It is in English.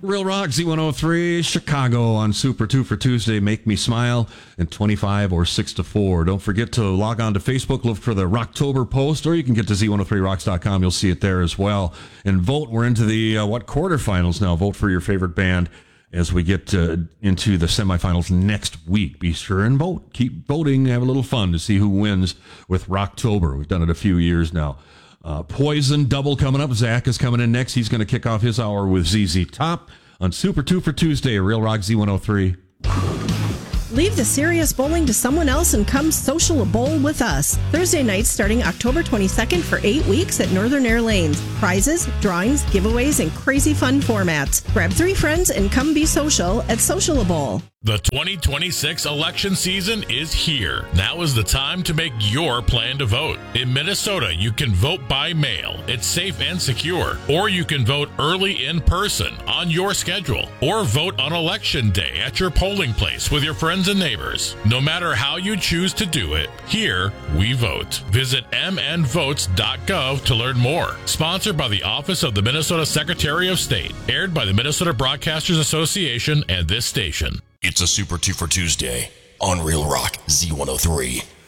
Real Rock Z103, Chicago on Super 2 for Tuesday. Make Me Smile and 25 or 6 to 4. Don't forget to log on to Facebook, look for the Rocktober post, or you can get to Z103rocks.com. You'll see it there as well. And vote. We're into the quarterfinals now. Vote for your favorite band as we get into the semifinals next week. Be sure and vote. Keep voting. Have a little fun to see who wins with Rocktober. We've done it a few years now. Poison double coming up. Zach is coming in next. He's going to kick off his hour with ZZ Top on Super 2 for Tuesday. Real Rock Z103. Leave the serious bowling to someone else and come social a bowl with us. Thursday nights starting October 22nd for 8 weeks at Northern Air Lanes. Prizes, drawings, giveaways, and crazy fun formats. Grab 3 friends and come be social at Social a Bowl. The 2026 election season is here. Now is the time to make your plan to vote. In Minnesota, you can vote by mail. It's safe and secure. Or you can vote early in person on your schedule. Or vote on Election Day at your polling place with your friends and neighbors. No matter how you choose to do it, here we vote. Visit mnvotes.gov to learn more. Sponsored by the Office of the Minnesota Secretary of State. Aired by the Minnesota Broadcasters Association and this station. It's a Super 2 for Tuesday on Real Rock Z103.